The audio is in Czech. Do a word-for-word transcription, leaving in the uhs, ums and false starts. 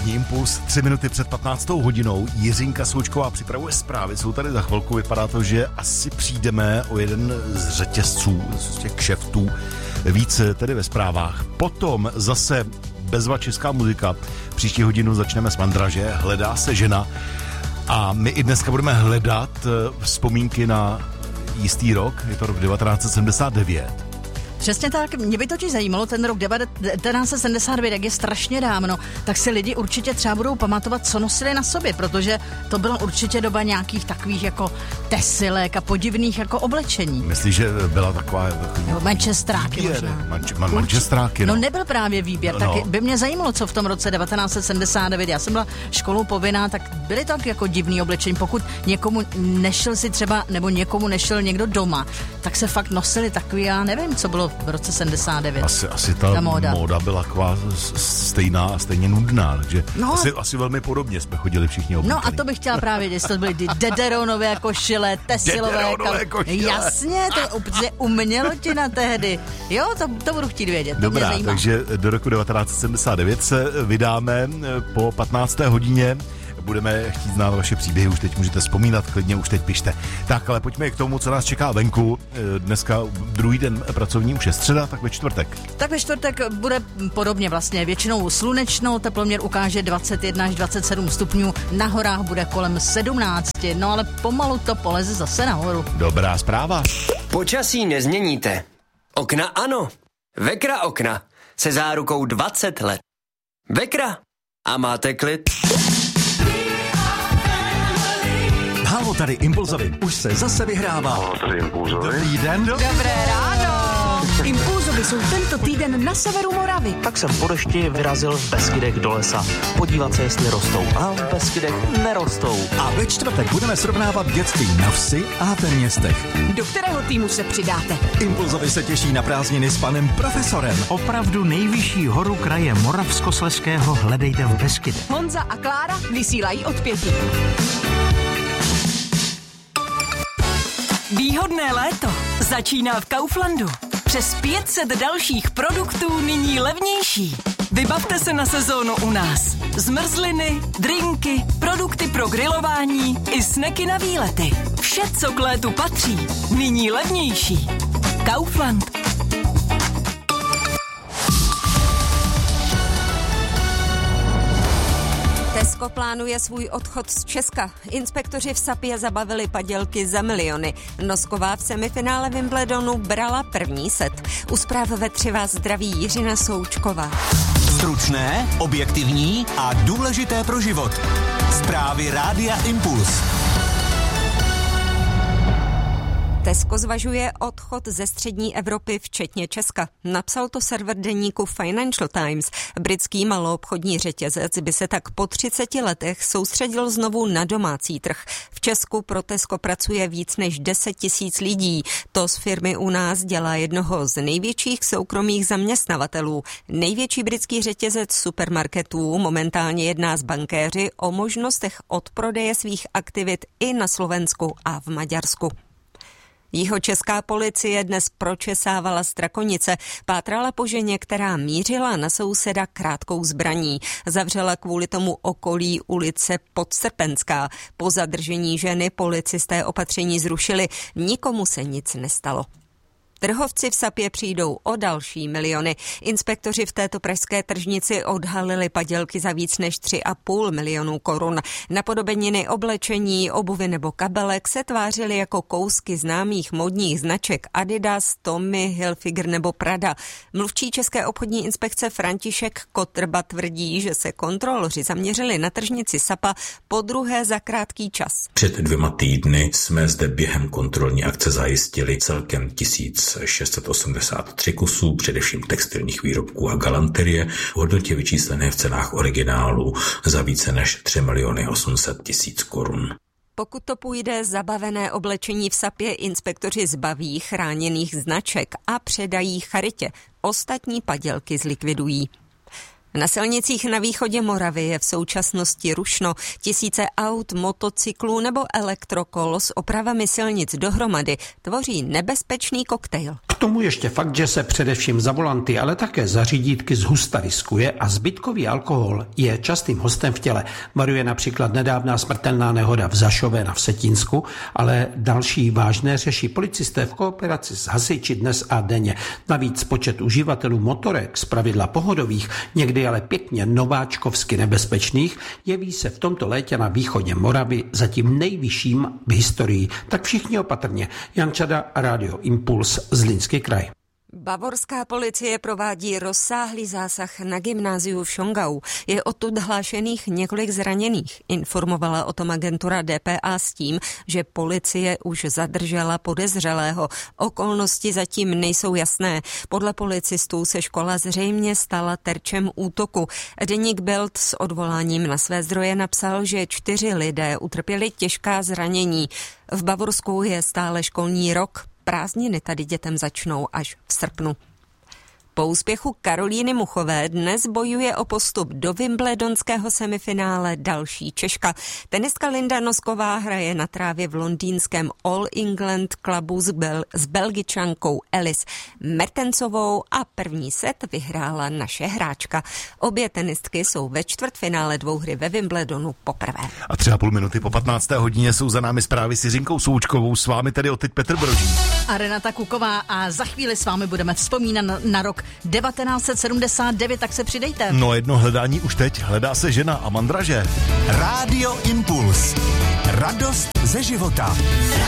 Ranní impuls, tři minuty před patnáctou hodinou. Jiřinka Součková připravuje zprávy, jsou tady za chvilku. Vypadá to, že asi přijdeme o jeden z řetězců, z těch kšeftů, víc tedy ve zprávách. Potom zase bezva česká muzika. Příští hodinu začneme s Mandraže, Hledá se žena. A my i dneska budeme hledat vzpomínky na jistý rok, je to rok devatenáct set sedmdesát devět. Přesně tak, mě by totiž zajímalo, ten rok devatenáct set sedmdesát devět, jak je strašně dávno, tak si lidi určitě třeba budou pamatovat, co nosili na sobě, protože to byla určitě doba nějakých takových jako tesilek a podivných jako oblečení. Myslíš, že byla taková... Jo, manchesteráky možná. Manč, man, manchesteráky, no. No nebyl právě výběr, no. Tak by mě zajímalo, co v tom roce devatenáct set sedmdesát devět, já jsem byla školou povinná, tak byly tak jako divný oblečení, pokud někomu nešel si třeba, nebo někomu nešel někdo doma, tak se fakt nosili takový, já nevím, co bylo v roce sedmdesát devět. Asi, asi ta, ta móda. móda byla taková stejná a stejně nudná, takže no. asi, asi velmi podobně jsme chodili všichni oblíkaný. No a to bych chtěla právě vědět, to byly Dederonové košile, tesilové košile. Jasně, to úplně umělotina tehdy. Jo, to, to budu chtít vědět. To Dobrá, takže do roku devatenáct set sedmdesát devět se vydáme po patnácté hodině. Budeme chtít znát vaše příběhy, už teď můžete vzpomínat, klidně už teď pište. Tak, ale pojďme k tomu, co nás čeká venku. Dneska druhý den pracovní, už je středa, tak ve čtvrtek. Tak ve čtvrtek bude podobně vlastně, většinou slunečno, teploměr ukáže dvacet jedna až dvacet sedm stupňů, na horách bude kolem sedmnáct, no ale pomalu to poleze zase nahoru. Dobrá zpráva. Počasí nezměníte. Okna ano. Vekra okna se zárukou dvacet let. Vekra a máte klid. Halo, tady Impulzovi. Už se zase vyhrává. Halo, tady Impulzovi. Dobrý den. Dobré ráno. Impulzovi jsou tento týden na severu Moravy. Tak jsem po dešti vyrazil v Beskydech do lesa. Podívat se, jestli rostou. A v Beskydech nerostou. A ve čtvrtek budeme srovnávat dětství na vsi a ve městech. Do kterého týmu se přidáte? Impulzovi se těší na prázdniny s panem profesorem. Opravdu nejvyšší horu kraje Moravskoslezského hledejte v Beskydech. Honza a Klára vysílají od pěti. Výhodné léto začíná v Kauflandu. Přes pět set dalších produktů nyní levnější. Vybavte se na sezónu u nás. Zmrzliny, drinky, produkty pro grilování i sneky na výlety. Vše, co k létu patří, nyní levnější. Kaufland. Tesco plánuje svůj odchod z Česka. Inspektoři v Sapě zabavili padělky za miliony. Nosková v semifinále Wimbledonu brala první set. U zpráv ve tři vás zdraví Jiřina Součková. Stručné, objektivní a důležité pro život. Zprávy Rádia Impuls. Tesco zvažuje odchod ze střední Evropy, včetně Česka. Napsal to server deníku Financial Times. Britský maloobchodní řetězec by se tak po třiceti letech soustředil znovu na domácí trh. V Česku pro Tesco pracuje víc než deset tisíc lidí. To z firmy u nás dělá jednoho z největších soukromých zaměstnavatelů. Největší britský řetězec supermarketů momentálně jedná s bankéři o možnostech odprodeje svých aktivit i na Slovensku a v Maďarsku. Jihočeská policie dnes pročesávala Strakonice, pátrala po ženě, která mířila na souseda krátkou zbraní. Zavřela kvůli tomu okolí ulice Podsrpenská. Po zadržení ženy policisté opatření zrušili, nikomu se nic nestalo. Trhovci v Sapě přijdou o další miliony. Inspektoři v této pražské tržnici odhalili padělky za víc než tři a půl milionů korun. Napodobeniny oblečení, obuvy nebo kabelek se tvářily jako kousky známých modních značek Adidas, Tommy Hilfiger nebo Prada. Mluvčí České obchodní inspekce František Kotrba tvrdí, že se kontroloři zaměřili na tržnici Sapa po druhé za krátký čas. Před dvěma týdny jsme zde během kontrolní akce zajistili celkem tisíc šest set osmdesát tři kusů, především textilních výrobků a galanterie, v hodnotě vyčíslené v cenách originálu za více než tři miliony osm set tisíc korun. Pokud to půjde, zabavené oblečení v Sapě inspektoři zbaví chráněných značek a předají charitě. Ostatní padělky zlikvidují. Na silnicích na východě Moravy je v současnosti rušno. Tisíce aut, motocyklů nebo elektrokol s opravami silnic dohromady tvoří nebezpečný koktejl. tomu ještě fakt, že se především za volanty, ale také za řídítky zhusta riskuje a zbytkový alkohol je častým hostem v těle. Varuje například nedávná smrtelná nehoda v Zašové na Vsetínsku, ale další vážné řeší policisté v kooperaci s hasiči dnes a denně. Navíc počet uživatelů motorek, zpravidla pohodových, někdy ale pěkně nováčkovsky nebezpečných, jeví se v tomto létě na východě Moravy zatím nejvyšším v historii. Tak všichni opatrně. Jan Čada, Rádio Impuls, Zlínský kraj. Bavorská policie provádí rozsáhlý zásah na gymnáziu v Schongau. Je odtud hlášených několik zraněných. Informovala o tom agentura D P A s tím, že policie už zadržela podezřelého. Okolnosti zatím nejsou jasné. Podle policistů se škola zřejmě stala terčem útoku. Deník Bild s odvoláním na své zdroje napsal, že čtyři lidé utrpěli těžká zranění. V Bavorsku je stále školní rok. Prázdniny tady dětem začnou až v srpnu. Po úspěchu Karolíny Muchové dnes bojuje o postup do wimbledonského semifinále další Češka. Tenistka Linda Nosková hraje na trávě v londýnském All England klubu s, Bel- s Belgičankou Alice Mertensovou a první set vyhrála naše hráčka. Obě tenistky jsou ve čtvrtfinále dvouhry ve Wimbledonu poprvé. A třeba půl minuty po patnácté hodině jsou za námi zprávy s Jiřinkou Součkovou, s vámi tedy odteď Petr Broží. A Renata Kuková a za chvíli s vámi budeme vzpomínat na, na rok devatenáct set sedmdesát devět, tak se přidejte. No jedno hledání už teď, hledá se žena a mandraže. Rádio Impuls. Radost ze života.